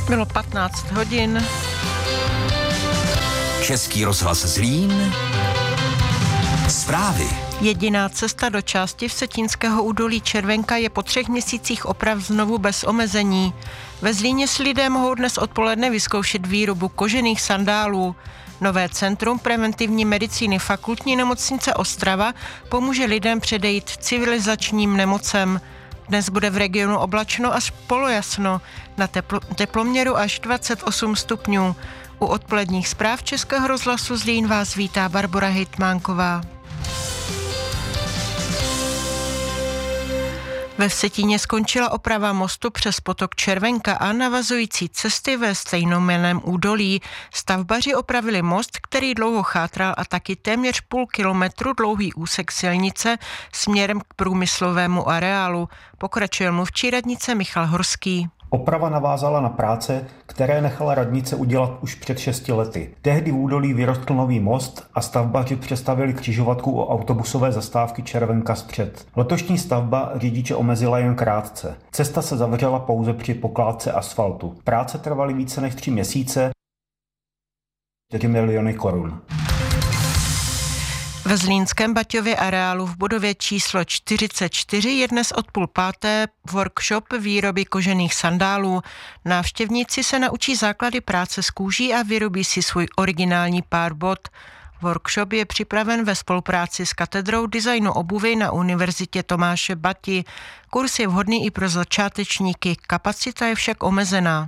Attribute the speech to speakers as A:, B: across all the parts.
A: Bylo 15 hodin.
B: Český rozhlas Zlín. Zprávy.
A: Jediná cesta do části Vsetínského údolí Červenka je po 3 měsících oprav znovu bez omezení. Ve Zlíně si lidé mohou dnes odpoledne vyzkoušet výrobu kožených sandálů. Nové centrum preventivní medicíny Fakultní nemocnice Ostrava pomůže lidem předejít civilizačním nemocem. Dnes bude v regionu oblačno až polojasno, na teploměru až 28 stupňů. U odpoledních zpráv Českého rozhlasu Zlín vás vítá Barbora Hejtmánková. Ve Vsetíně skončila oprava mostu přes potok Červenka a navazující cesty ve stejnojmenném údolí. Stavbaři opravili most, který dlouho chátral, a taky téměř půl kilometru dlouhý úsek silnice směrem k průmyslovému areálu. Pokračuje mluvčí radnice Michal Horský.
C: Oprava navázala na práce, které nechala radnice udělat už před 6 lety. Tehdy v údolí vyrostl nový most a stavbaři přestavili křižovatku o autobusové zastávky Červenka zpřed. Letošní stavba řidiče omezila jen krátce. Cesta se zavřela pouze při pokládce asfaltu. Práce trvaly více než 3 měsíce, 4 miliony korun.
A: Ve zlínském Baťově areálu v budově číslo 44 je dnes od 16:30 workshop výroby kožených sandálů. Návštěvníci se naučí základy práce s kůží a vyrobí si svůj originální pár bot. Workshop je připraven ve spolupráci s katedrou designu obuvy na Univerzitě Tomáše Bati. Kurs je vhodný i pro začátečníky, kapacita je však omezená.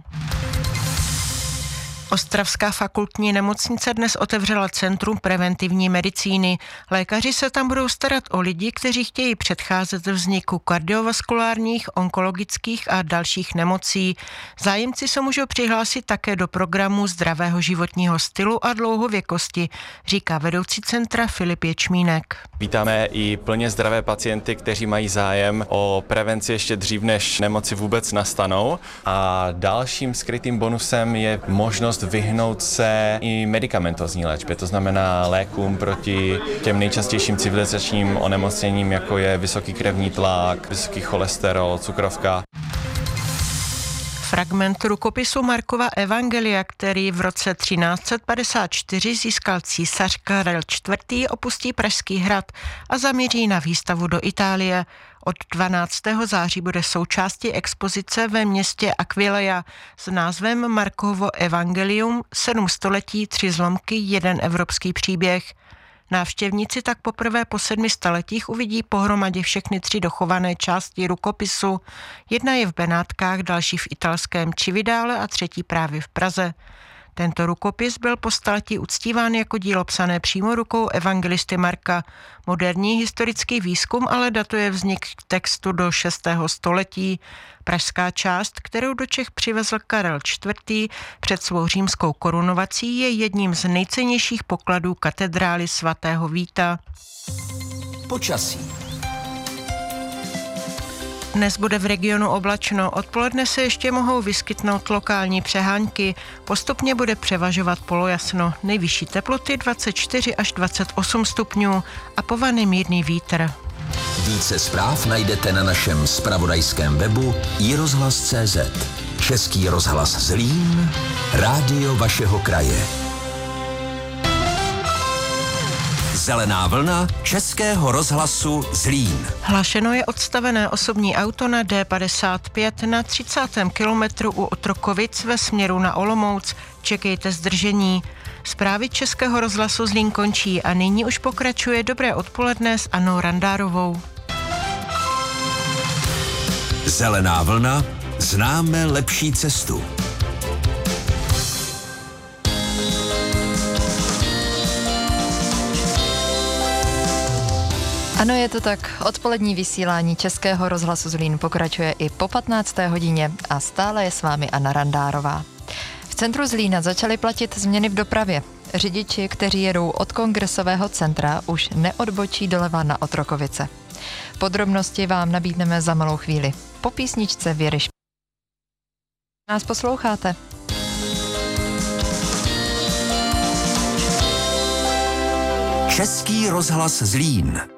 A: Ostravská fakultní nemocnice dnes otevřela centrum preventivní medicíny. Lékaři se tam budou starat o lidi, kteří chtějí předcházet vzniku kardiovaskulárních, onkologických a dalších nemocí. Zájemci se můžou přihlásit také do programu zdravého životního stylu a dlouhověkosti, říká vedoucí centra Filip Ječmínek.
D: Vítáme i plně zdravé pacienty, kteří mají zájem o prevenci ještě dřív, než nemoci vůbec nastanou. A dalším skrytým bonusem je možnost vyhnout se i medikamentozní léčbě, to znamená lékům proti těm nejčastějším civilizačním onemocněním, jako je vysoký krevní tlak, vysoký cholesterol, cukrovka.
A: Fragment rukopisu Markova evangelia, který v roce 1354 získal císař Karel IV., opustí Pražský hrad a zamíří na výstavu do Itálie. Od 12. září bude součástí expozice ve městě Aquileia s názvem Markovo evangelium 7 století, 3 zlomky, 1 evropský příběh. Návštěvníci tak poprvé po 7 staletích uvidí pohromadě všechny 3 dochované části rukopisu. Jedna je v Benátkách, další v italském Cividale a třetí právě v Praze. Tento rukopis byl po staletí uctíván jako dílo psané přímo rukou evangelisty Marka. Moderní historický výzkum ale datuje vznik textu do 6. století. Pražská část, kterou do Čech přivezl Karel IV. Před svou římskou korunovací, je jedním z nejcennějších pokladů katedrály svatého Víta.
B: Počasí.
A: Dnes bude v regionu oblačno, odpoledne se ještě mohou vyskytnout lokální přehánky, postupně bude převažovat polojasno, nejvyšší teploty 24 až 28 stupňů a povaný mírný vítr.
B: Více zpráv najdete na našem zpravodajském webu iRozhlas.cz. Český rozhlas Zlín, rádio vašeho kraje. Zelená vlna Českého rozhlasu Zlín.
A: Hlášeno je odstavené osobní auto na D55 na 30. kilometru u Otrokovic ve směru na Olomouc. Čekejte zdržení. Zprávy Českého rozhlasu Zlín končí a nyní už pokračuje Dobré odpoledne s Annou Randárovou.
B: Zelená vlna, známe lepší cestu.
E: Ano, je to tak. Odpolední vysílání Českého rozhlasu Zlín pokračuje i po 15. hodině a stále je s vámi Anna Randárová. V centru Zlína začaly platit změny v dopravě. Řidiči, kteří jedou od Kongresového centra, už neodbočí doleva na Otrokovice. Podrobnosti vám nabídneme za malou chvíli. Po písničce Věry Špíny. Nás posloucháte?
B: Český rozhlas Zlín.